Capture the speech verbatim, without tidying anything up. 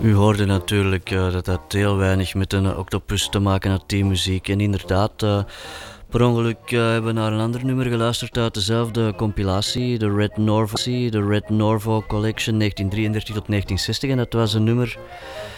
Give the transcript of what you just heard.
U hoorde natuurlijk uh, dat dat heel weinig met een uh, octopus te maken had, die muziek. En inderdaad, uh, per ongeluk uh, hebben we naar een ander nummer geluisterd uit dezelfde compilatie, de Red Norvo, de Red Norvo Collection negentien drieëndertig tot negentien zestig. En dat was een nummer